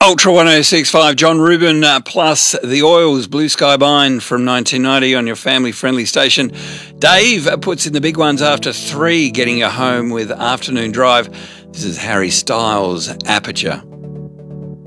Ultra 1065, John Rubin, plus The Oils, Blue Sky Bind from 1990 on your family-friendly station. Dave puts in the big ones after 3, getting you home with Afternoon Drive. This is Harry Styles, Aperture.